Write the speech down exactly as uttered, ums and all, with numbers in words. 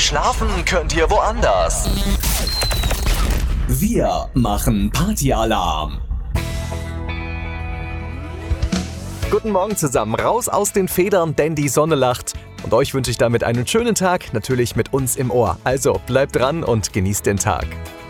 Schlafen könnt ihr woanders. Wir machen Partyalarm. Guten Morgen zusammen, raus aus den Federn, denn die Sonne lacht. Und euch wünsche ich damit einen schönen Tag, natürlich mit uns im Ohr. Also bleibt dran und genießt den Tag.